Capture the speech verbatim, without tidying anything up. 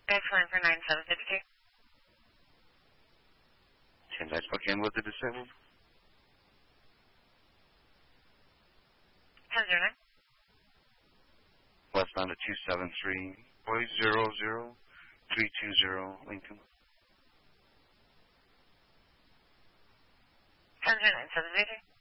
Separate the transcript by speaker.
Speaker 1: Excellent for nine seven six two.
Speaker 2: ten I spoke in with the disabled.
Speaker 1: ten zero nine.
Speaker 2: Westbound at two seven three zero zero three two zero Lincoln.
Speaker 1: ten zero nine seven zero two.